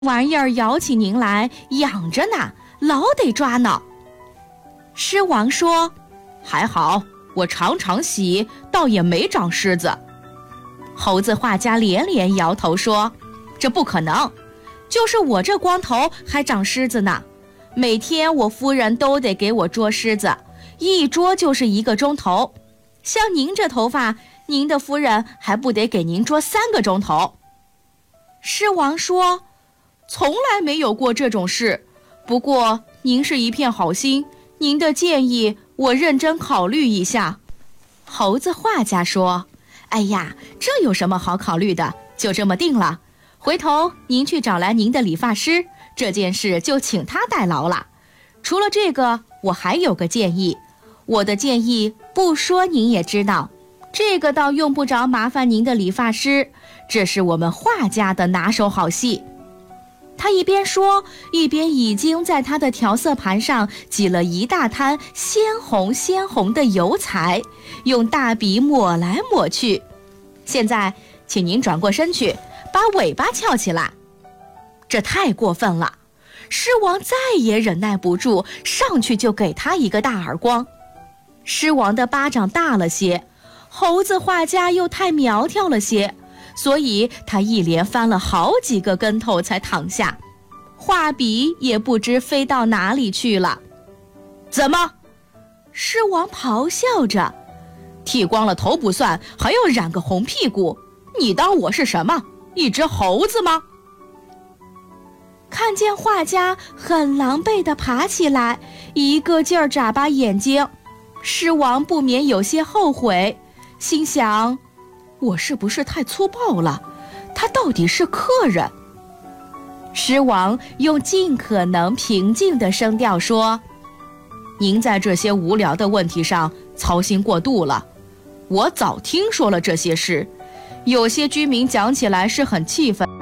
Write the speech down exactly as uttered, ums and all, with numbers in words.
玩意儿咬起您来养着呢，老得抓挠。狮王说：还好，我常常洗，倒也没长虱子。猴子画家连连摇头说：这不可能，就是我这光头还长虱子呢，每天我夫人都得给我捉虱子，一捉就是一个钟头。像您这头发，您的夫人还不得给您捉三个钟头。狮王说：从来没有过这种事，不过您是一片好心，您的建议我认真考虑一下。猴子画家说：哎呀，这有什么好考虑的，就这么定了。回头您去找来您的理发师，这件事就请他代劳了。除了这个，我还有个建议，我的建议不说您也知道，这个倒用不着麻烦您的理发师，这是我们画家的拿手好戏。他一边说，一边已经在他的调色盘上挤了一大滩鲜红鲜红的油彩，用大笔抹来抹去。现在请您转过身去，把尾巴翘起来。这太过分了，狮王再也忍耐不住，上去就给他一个大耳光。狮王的巴掌大了些，猴子画家又太苗条了些，所以他一连翻了好几个跟头才躺下，画笔也不知飞到哪里去了。怎么？狮王咆哮着，剃光了头不算，还要染个红屁股，你当我是什么，一只猴子吗？看见画家很狼狈地爬起来，一个劲儿眨巴眼睛，狮王不免有些后悔，心想：我是不是太粗暴了？他到底是客人。狮王用尽可能平静的声调说：您在这些无聊的问题上操心过度了，我早听说了这些事，有些居民讲起来是很气愤。